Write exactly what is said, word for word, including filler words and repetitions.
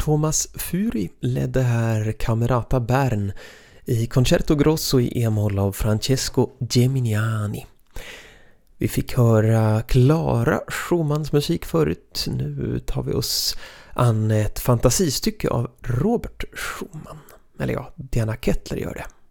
Thomas Fury ledde här Camerata Bern i Concerto Grosso i e-moll av Francesco Geminiani. Vi fick höra Clara Schumanns musik förut. Nu tar vi oss an ett fantasistycke av Robert Schumann. Eller ja, Diana Kettler gör det.